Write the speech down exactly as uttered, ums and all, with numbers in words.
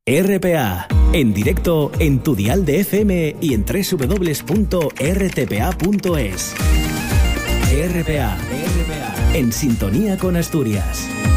R P A, en directo en tu dial de F M y en doble u doble u doble u punto r t p a punto es. R P A, R P A, en sintonía con Asturias.